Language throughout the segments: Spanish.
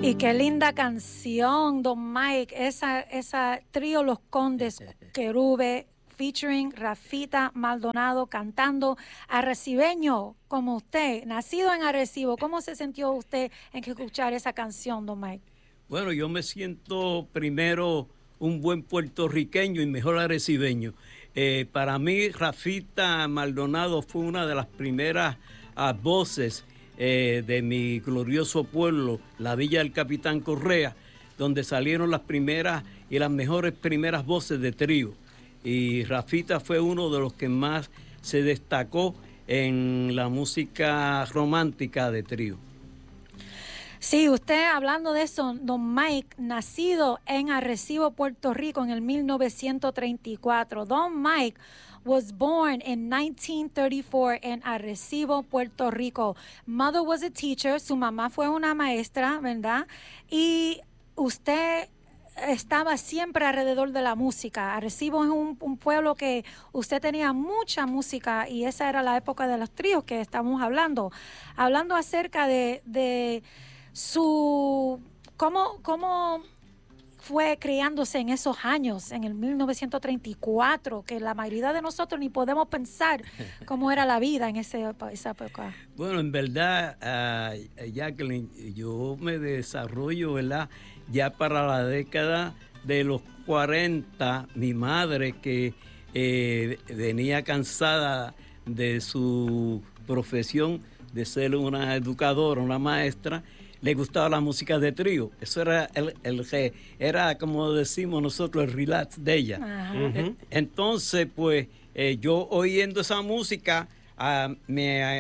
Y qué linda canción, Don Mike, esa trío Los Condes Querube, featuring Rafita Maldonado cantando arrecibeño como usted, nacido en Arecibo. ¿Cómo se sintió usted en escuchar esa canción, Don Mike? Bueno, yo me siento primero un buen puertorriqueño y mejor arecibeño. Para mí, Rafita Maldonado fue una de las primeras voces de mi glorioso pueblo, la Villa del Capitán Correa, donde salieron las primeras y las mejores primeras voces de trío. Y Rafita fue uno de los que más se destacó en la música romántica de trío. Sí, usted hablando de eso, Don Mike, nacido en Arecibo, Puerto Rico en el 1934. Don Mike was born in 1934 en Arecibo, Puerto Rico. Mother was a teacher, su mamá fue una maestra, ¿verdad? Y usted estaba siempre alrededor de la música. Arecibo es un pueblo que usted tenía mucha música y esa era la época de los tríos que estamos hablando. Hablando acerca de su cómo fue criándose en esos años, en el 1934, que la mayoría de nosotros ni podemos pensar cómo era la vida en esa época. Bueno, en verdad, Jacqueline, yo me desarrollo, ¿verdad? Ya para la década de los 40, mi madre, que venía cansada de su profesión de ser una educadora, una maestra, le gustaba la música de trío. Eso era era como decimos nosotros, el relax de ella. Uh-huh. Entonces, pues, yo oyendo esa música, me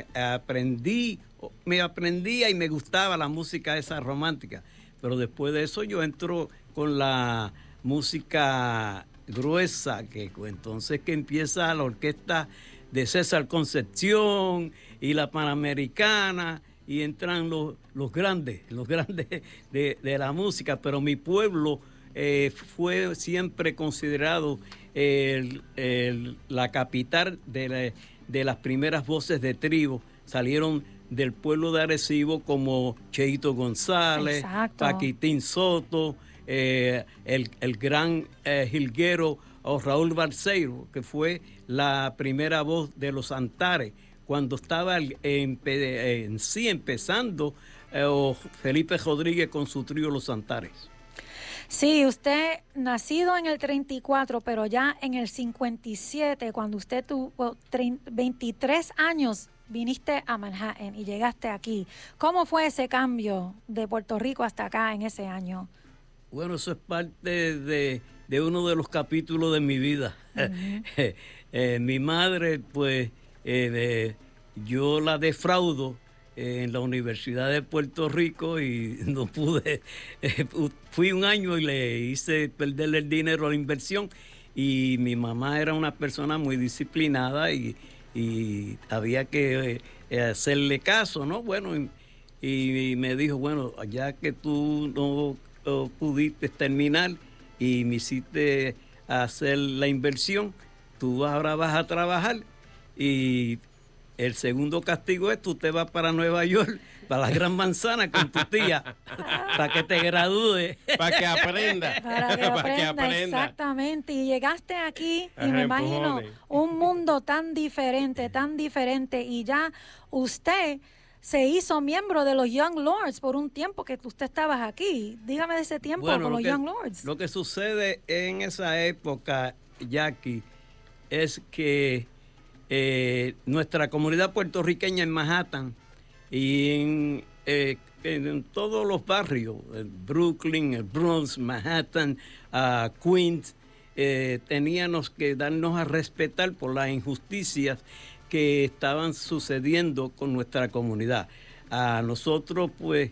aprendía y me gustaba la música esa romántica. Pero después de eso yo entro con la música gruesa, que entonces que empieza la orquesta de César Concepción y la Panamericana, y entran los grandes de la música, pero mi pueblo fue siempre considerado la capital de las primeras voces de trío. Salieron del pueblo de Arecibo como Cheito González, exacto, Paquitín Soto, el gran jilguero Raúl Balseiro, que fue la primera voz de los Antares, cuando estaba empezando Felipe Rodríguez con su trío Los Antares. Sí, usted nacido en el 34, pero ya en el 57, cuando usted tuvo 23 años, viniste a Manhattan y llegaste aquí. ¿Cómo fue ese cambio de Puerto Rico hasta acá en ese año? Bueno, eso es parte de uno de los capítulos de mi vida. Uh-huh. Mi madre, pues, yo la defraudo en la Universidad de Puerto Rico y no pude. Fui un año y le hice perder el dinero a la inversión, y mi mamá era una persona muy disciplinada y había que hacerle caso, ¿no? Bueno, y me dijo, bueno, ya que tú no pudiste terminar y me hiciste hacer la inversión, tú ahora vas a trabajar, y el segundo castigo es tú te vas para Nueva York, para la Gran Manzana con tu tía, para que te gradúes. Para que aprenda. Para que aprenda. Exactamente. Y llegaste aquí y me imagino un mundo tan diferente, y ya usted se hizo miembro de los Young Lords por un tiempo que usted estabas aquí. Dígame de ese tiempo con los Young Lords. Lo que sucede en esa época, Jackie, es que nuestra comunidad puertorriqueña en Manhattan y en todos los barrios, Brooklyn, el Bronx, Manhattan, Queens, teníamos que darnos a respetar por las injusticias que estaban sucediendo con nuestra comunidad. A nosotros, pues,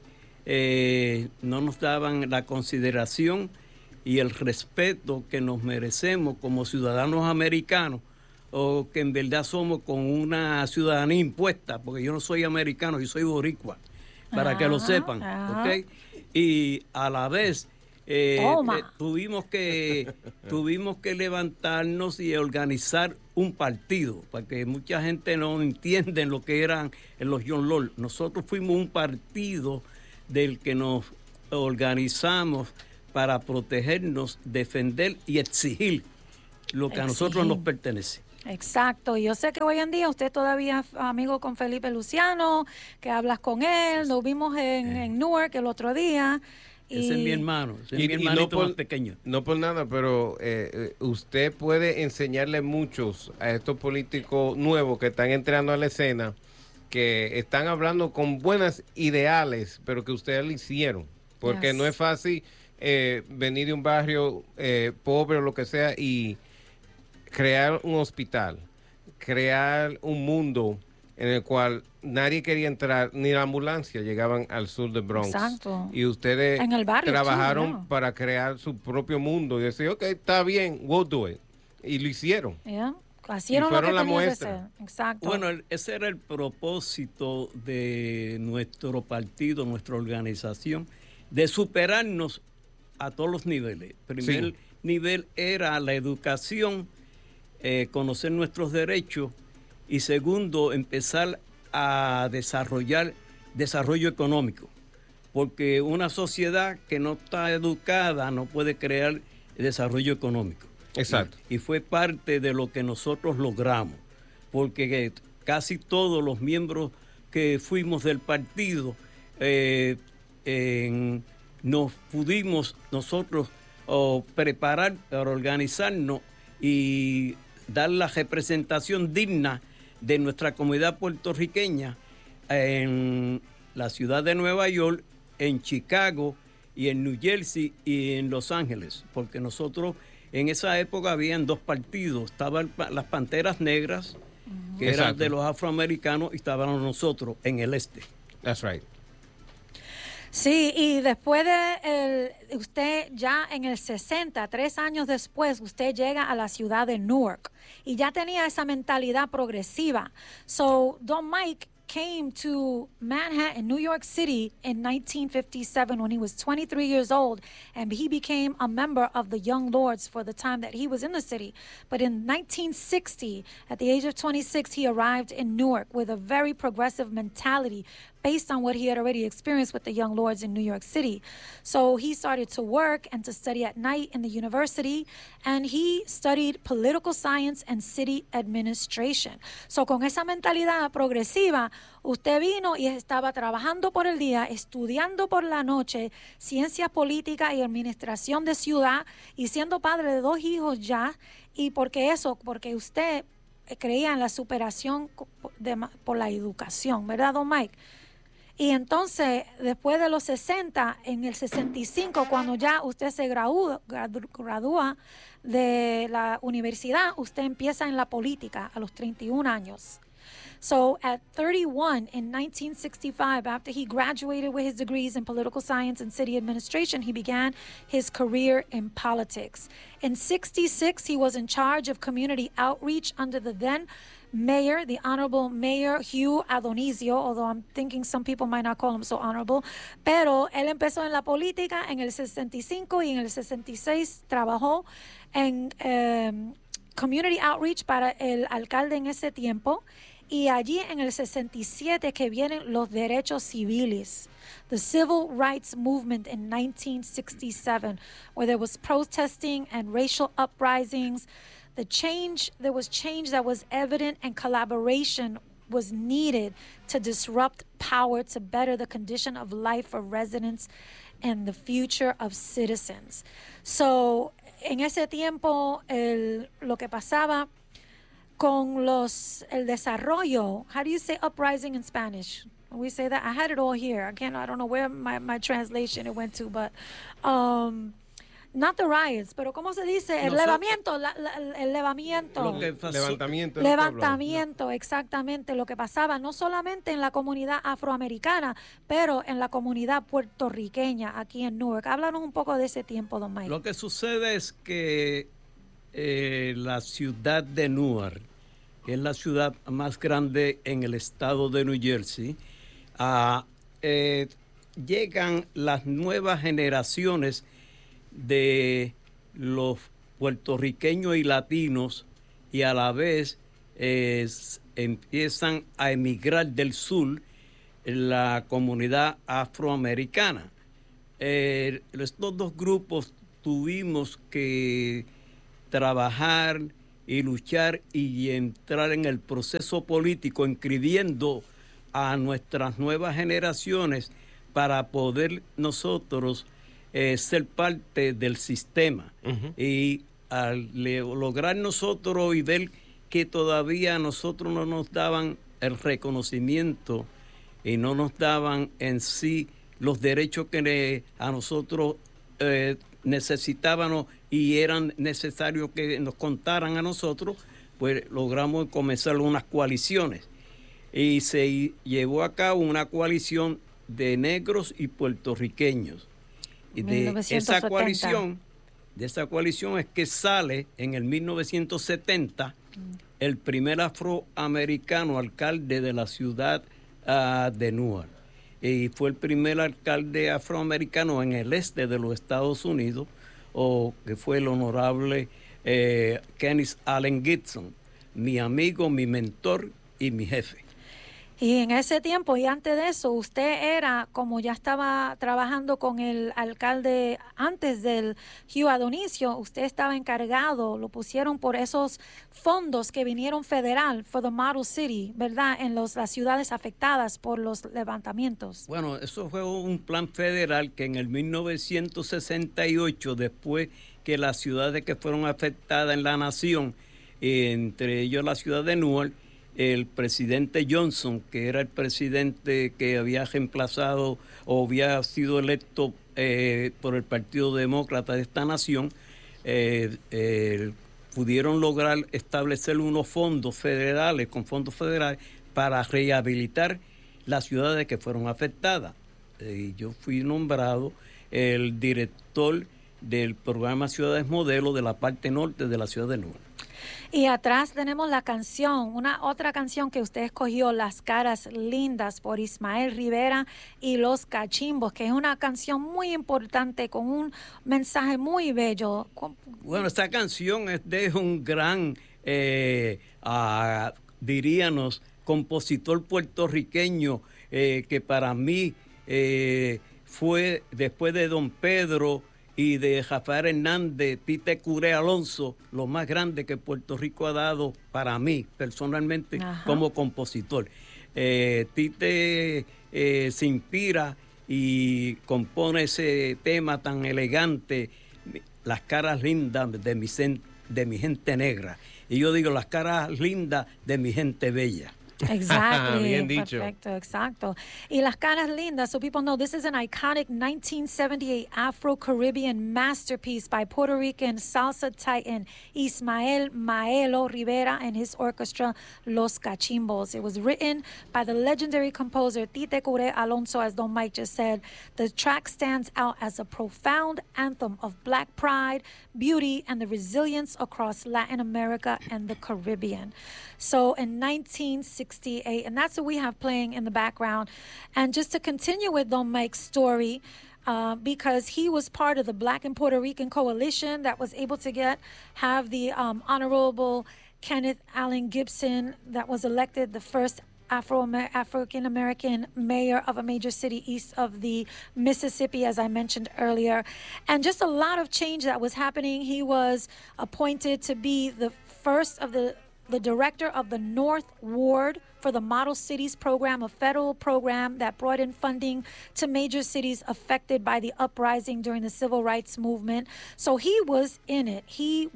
no nos daban la consideración y el respeto que nos merecemos como ciudadanos americanos, o que en verdad somos con una ciudadanía impuesta, porque yo no soy americano, yo soy boricua, para que lo sepan, ¿ok? Y a la vez tuvimos que levantarnos y organizar un partido, porque mucha gente no entiende lo que eran los Young Lords. Nosotros fuimos un partido del que nos organizamos para protegernos, defender y exigir lo que a nosotros nos pertenece. Exacto, y yo sé que hoy en día usted todavía es amigo con Felipe Luciano, que hablas con él, lo vimos en Newark el otro día. Ese es mi hermano, ese es mi hermanito más pequeño. No por nada, pero usted puede enseñarle muchos a estos políticos nuevos que están entrando a la escena, que están hablando con buenas ideales, pero que ustedes lo hicieron. Porque no es fácil venir de un barrio pobre o lo que sea y crear un hospital, crear un mundo en el cual nadie quería entrar, ni la ambulancia llegaban al sur de Bronx. Exacto. Y ustedes en el barrio, trabajaron para crear su propio mundo y decir, ok, está bien, we'll do it. Y lo hicieron. Hicieron lo que tenía que hacer. Exacto. Bueno, ese era el propósito de nuestro partido, nuestra organización, de superarnos a todos los niveles. Primer nivel era la educación, conocer nuestros derechos, y segundo, empezar a desarrollar desarrollo económico, porque una sociedad que no está educada no puede crear desarrollo económico. Exacto. Y fue parte de lo que nosotros logramos, porque casi todos los miembros que fuimos del partido nos pudimos nosotros preparar para organizarnos y dar la representación digna de nuestra comunidad puertorriqueña en la ciudad de Nueva York, en Chicago y en New Jersey y en Los Ángeles, porque nosotros en esa época habían dos partidos, estaban las Panteras Negras, que eran de los afroamericanos, y estábamos nosotros en el este. That's right. Sí, y después de usted ya en el 60, 3 años después, usted llega a la ciudad de Newark y ya tenía esa mentalidad progresiva. So, Don Mike came to Manhattan, New York City in 1957 when he was 23 years old, and he became a member of the Young Lords for the time that he was in the city. But in 1960, at the age of 26, he arrived in Newark with a very progressive mentality based on what he had already experienced with the Young Lords in New York City. So he started to work and to study at night in the university, and he studied political science and city administration. So con esa mentalidad progresiva, usted vino y estaba trabajando por el día, estudiando por la noche, ciencias políticas y administración de ciudad, y siendo padre de 2 hijos ya, y porque usted creía en la superación por la educación, ¿verdad, Don Mike? Y entonces, después de los 60, en el 65, cuando ya usted se gradúa de la universidad, usted empieza en la política a los 31 años. So at 31 in 1965, after he graduated with his degrees in political science and city administration, he began his career in politics. In 66, he was in charge of community outreach under the then mayor, the Honorable Mayor Hugh Adonisio, although I'm thinking some people might not call him so honorable. Pero él empezó en la política en el 65 y en el 66 trabajó en community outreach para el alcalde en ese tiempo. Y allí en el 67 que vienen los derechos civiles, the Civil Rights Movement in 1967, where there was protesting and racial uprisings. There was change that was evident, and collaboration was needed to disrupt power to better the condition of life for residents and the future of citizens. So, en ese tiempo, lo que pasaba con el desarrollo, how do you say uprising in Spanish? We say that. I had it all here. I don't know where my translation it went to, but not the riots, pero ¿cómo se dice? El levamiento, el levamiento. Levantamiento, exactamente. Lo que pasaba no solamente en la comunidad afroamericana, pero en la comunidad puertorriqueña aquí en Newark. Háblanos un poco de ese tiempo, Don Mike. Lo que sucede es que la ciudad de Newark, que es la ciudad más grande en el estado de New Jersey, llegan las nuevas generaciones de los puertorriqueños y latinos, y a la vez empiezan a emigrar del sur en la comunidad afroamericana, estos dos grupos tuvimos que trabajar y luchar y entrar en el proceso político, inscribiendo a nuestras nuevas generaciones para poder nosotros ser parte del sistema. Y al lograr nosotros y ver que todavía a nosotros no nos daban el reconocimiento y no nos daban en sí los derechos que a nosotros necesitábamos y eran necesarios que nos contaran a nosotros, pues logramos comenzar unas coaliciones. Y se llevó a cabo una coalición de negros y puertorriqueños. Y de esa coalición es que sale en el 1970 el primer afroamericano alcalde de la ciudad de Newark. Y fue el primer alcalde afroamericano en el este de los Estados Unidos, que fue el honorable Kenneth Allen Gibson, mi amigo, mi mentor y mi jefe. Y en ese tiempo y antes de eso, usted era, como ya estaba trabajando con el alcalde antes del Hugh Adonisio, usted estaba encargado, lo pusieron por esos fondos que vinieron federal for the Model City, ¿verdad? En las ciudades afectadas por los levantamientos. Bueno, eso fue un plan federal que en el 1968, después que las ciudades que fueron afectadas en la nación, entre ellos la ciudad de Newark, el presidente Johnson, que era el presidente que había reemplazado o había sido electo por el Partido Demócrata de esta nación, pudieron lograr establecer unos fondos federales, con fondos federales, para rehabilitar las ciudades que fueron afectadas. Yo fui nombrado el director del programa Ciudades Modelo de la parte norte de la ciudad de Newark. Y atrás tenemos la canción, otra canción que usted escogió, Las Caras Lindas, por Ismael Rivera y Los Cachimbos, que es una canción muy importante con un mensaje muy bello. Bueno, esta canción es de un gran, diríamos, compositor puertorriqueño que para mí fue, después de Don Pedro y de Rafael Hernández, Tite Curé Alonso, lo más grande que Puerto Rico ha dado para mí personalmente. Ajá. Como compositor. Tite se inspira y compone ese tema tan elegante, Las Caras Lindas de mi gente negra. Y yo digo, las caras lindas de mi gente bella. Exactly. Bien dicho. Perfecto, exacto. Y Las Caras Lindas, so people know this is an iconic 1978 Afro-Caribbean masterpiece by Puerto Rican salsa titan Ismael Maelo Rivera and his orchestra Los Cachimbos. It was written by the legendary composer Tite Curé Alonso, as Don Mike just said. The track stands out as a profound anthem of Black pride, beauty, and the resilience across Latin America and the Caribbean. So in 1968, and that's what we have playing in the background. And just to continue with Don Mike's story, because he was part of the Black and Puerto Rican coalition that was able to have the Honorable Kenneth Allen Gibson that was elected the first African-American mayor of a major city east of the Mississippi, as I mentioned earlier. And just a lot of change that was happening. He was appointed to be the first of the director of the North Ward for the Model Cities program, a federal program that brought in funding to major cities affected by the uprising during the civil rights movement. So he was in it.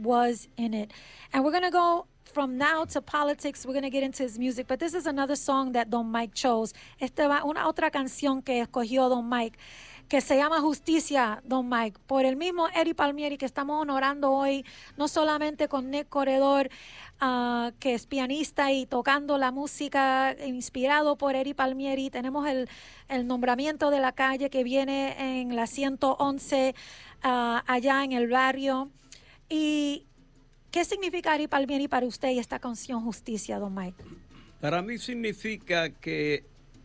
And we're going to go from now to politics. We're going to get into his music, but this is another song that Don Mike chose. Una otra canción que escogió Don Mike, que se llama Justicia, Don Mike, por el mismo Eddie Palmieri, que estamos honorando hoy, no solamente con Nick Corredor, que es pianista y tocando la música inspirado por Eddie Palmieri. Tenemos el nombramiento de la calle que viene en la 111 allá en el barrio. ¿Y qué significa Eddie Palmieri para usted y esta canción Justicia, Don Mike? Para mí significa que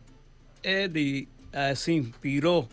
Eddie se inspiró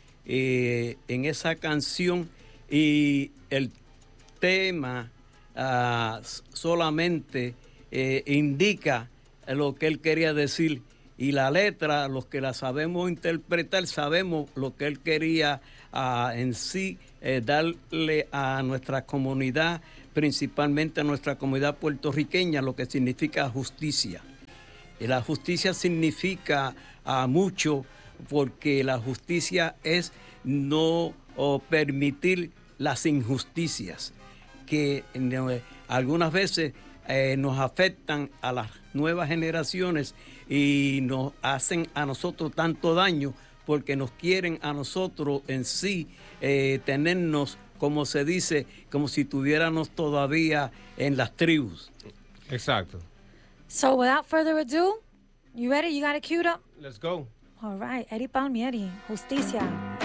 en esa canción y el tema solamente indica lo que él quería decir, y la letra, los que la sabemos interpretar, sabemos lo que él quería en sí darle a nuestra comunidad, principalmente a nuestra comunidad puertorriqueña, lo que significa justicia. Y la justicia significa mucho, porque la justicia es no permitir las injusticias que algunas veces nos afectan a las nuevas generaciones y nos hacen a nosotros tanto daño porque nos quieren a nosotros en sí tenernos, como se dice, como si tuviéramos todavía en las tribus. Exacto. So without further ado, you ready? You got it queued up? Let's go. All right, Eddie Palmieri, Justicia.